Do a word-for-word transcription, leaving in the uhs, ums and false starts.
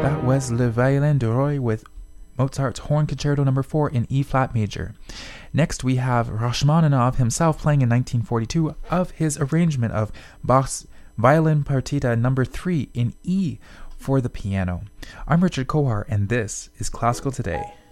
That was Le Violin de Roy with Mozart's Horn Concerto number four in E-flat major. Next we have Rachmaninoff himself playing in nineteen forty-two of his arrangement of Bach's Violin Partita number three in E for the piano. I'm Richard Kohar, and this is Classical Today.